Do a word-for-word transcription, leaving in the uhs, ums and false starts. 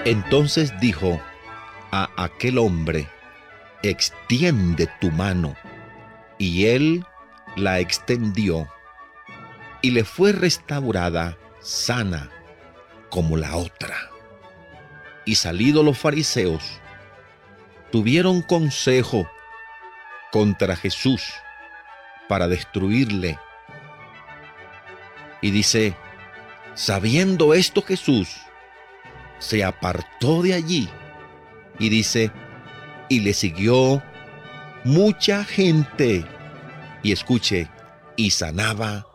Entonces dijo a aquel hombre: extiende tu mano. Y él la extendió, y le fue restaurada sana como la otra. Y salidos los fariseos, tuvieron consejo contra Jesús para destruirle. Y dice: sabiendo esto, Jesús se apartó de allí, y dice, y le siguió mucha gente, y escuche, y sanaba